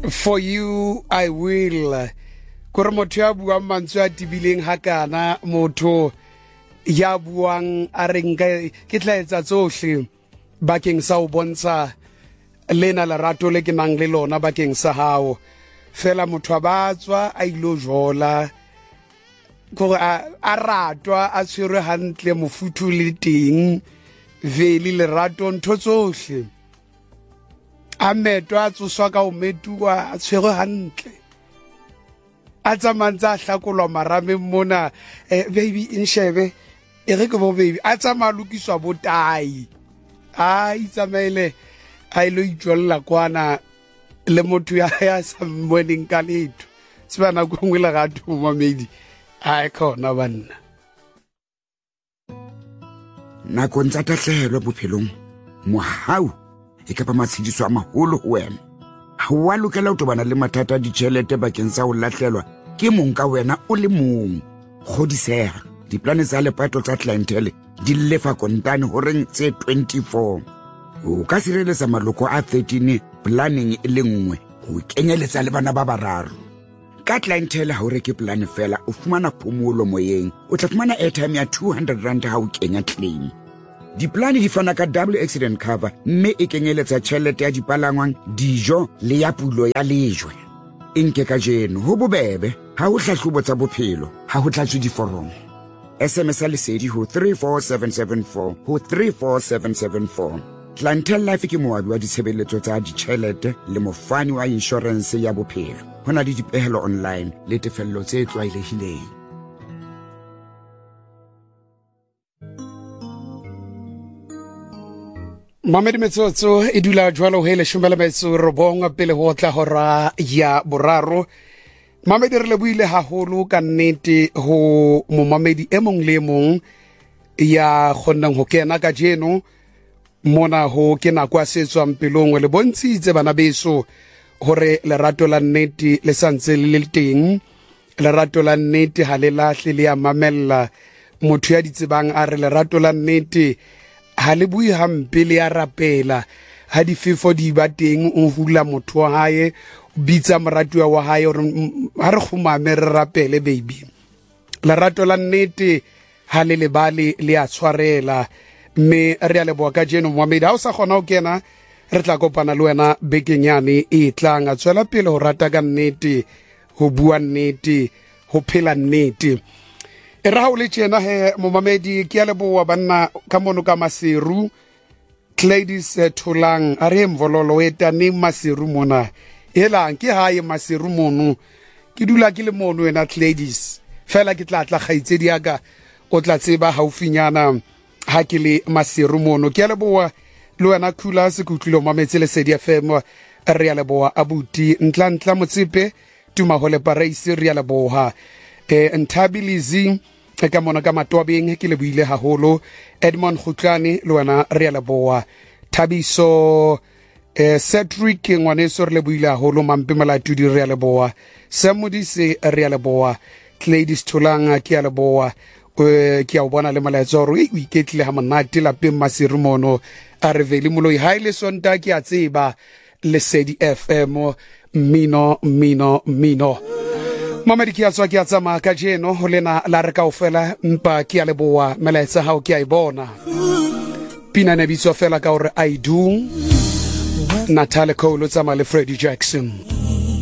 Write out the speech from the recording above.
For you I will. Kore motho ya buang mantswe a tibileng hakana motho ya buang a reng ke tla etsa tsohle bakeng sa o bontsha lena lerato le ke nang le lona bakeng sa hao. Fela motho ba tswa a ilo jola kore a ratwa a tshwere hantle mofuthu le teng veli lerato ntho tsohle a metwa a tsoswa ka o metuwa a tshwere hantle a tsamantsa hlakolwa marameng mona baby inshebe e re ke bo baby a tsama lokiswa botai a itsamaile a ilo itjolla kwana le motho ya sa mmoneng ka letho tsebana go ngwe le gato momamedi a khona banna nakong tsa tahlehelo bophelong mohau e ka ba matshidiso a maholo ho wena ha wa lokela ho tobana le mathata a ditjhelete bakeng sa ho lahlelwa ke mong ka wena o le mong kgodiseha diplane tsa lepato tsa clientele di lefa kontane ho reng tse 24 o ka sireletsa maloko a 13 planning e le nngwe ho kenyeletsa le bana ba bararo ka clientele ha o reke plan fela o fumana phomolo moyeng o tla fumana airtime ya 200 rand ha o kenya claim diplane di fana ka double accident cover mme e kenyeletsa tjhelete ya dipalangwang dijo le ya pulo ya lejwe inke ka jeno ho bobebe ha o hlahlobo tsa bophelo ha ho tlatswe diforomo SMS lesedi ho 34774 ho 34774 Clientele Life ke moabi wa ditshebeletso tsa ditjhelete le mofani wa insurance ya bophelo hona le dipehelo online le tefello tse tlwaelehileng Mamedi metsotso e dula jwalo hele shumela metso robonga pele ho tla hora ya boraro Mamedi re le buile haholo ka nnete ho momamedi e mong le mong ya khonnang ho kena ka jeno mona ho ke na kwa setswang pelong le bontshitse bana beso hore lerato la nnete le santse le teng lerato la nnete ha le lahle le ya mamella motho ya ditsebang a re lerato la nnete ha le bui hampe le ya rapela ha difefo di ba teng o hula motho wa hae bitsa moratuwa wa hae hore ha re khumame re rapele baby lerato la nnete ha le lebale le a tshwarela me re a leboa ka jeno Mohammed ha o sa gona o kena re tla kopana le wena bekenyane e tlang a tswela pele ho rata ka nnete ho bua nnete ho phela nnete e ra ho le tjena he Mohammed ke a leboa banna ka mono ka Maseru Gladys Thulang a re mvololo eta ne Maseru mona ela ke hae Maseru mono ke dula ke le mono wena Gladys fela ke tla kgaitsedi aga o tla tseba haufinyana ha ke le Maseru mono ke a leboa le wena khula se kutlilo mametse le Sedi FM re a leboa abuti ntla motsepe tuma hole paraisi re a leboa Ntabilizi ka mona ka matwabeng ke le buile haholo Edmond Khutlane le wena re a leboa Thabiso Cedric ngwaneso re le buile haholo mampe malatudi re a leboa Samudise re a leboa Gladys Thulang ke a leboa ke a bona le malaetsoro e iketlile ha monate la pe Maseru mono a re veli moloi ha ile sonta ke a tseba le Sedi FM mino Mamedi ke a tswa ke a tsama ka jeno ho lena la re kaofela mpa ke a leboa melaetsa hao ke a ibona pina ne bitso fela ka hore I do Natale Cole tsama le Freddie Jackson